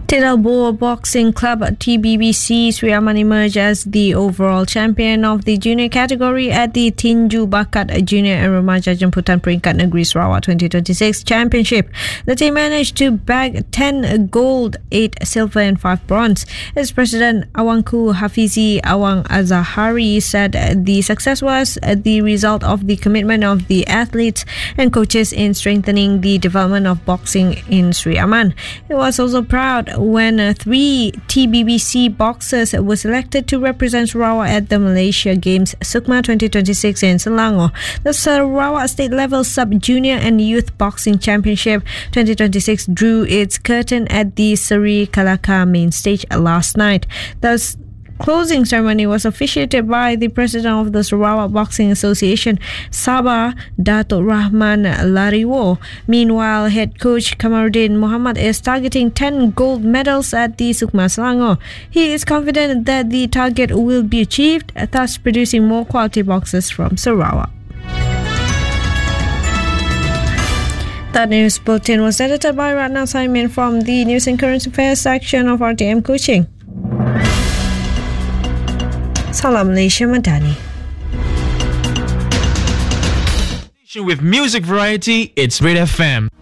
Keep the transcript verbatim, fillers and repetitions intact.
Tidal Boa Boxing Club T B B C Sri Aman emerged as the overall champion of the junior category at the Tinju Bakat Junior and Remaja Jemputan Peringkat Negeri Sarawak twenty twenty-six Championship. The team managed to bag ten gold, eight silver and five bronze. Its president Awangku Hafizi Awang Azahari said the success was the result of the commitment of the athletes and coaches in strengthening the development of boxing in Sri Aman. He was also proud when uh, three T B B C boxers were selected to represent Sarawak at the Malaysia Games Sukma twenty twenty-six in Selangor. The Sarawak State Level Sub-Junior and Youth Boxing Championship twenty twenty-six drew its curtain at the Seri Kalaka main stage last night. Thus, closing ceremony was officiated by the president of the Sarawak Boxing Association, Sabah, Datuk Rahman Lariwo. Meanwhile, head coach Kamaruddin Muhammad is targeting ten gold medals at the Sukma Selangor. He is confident that the target will be achieved, thus producing more quality boxers from Sarawak. That news bulletin was edited by Ratna Simon from the News and Current Affairs section of R T M Coaching. Salam Malaysia Madani. With music variety, it's Red F M.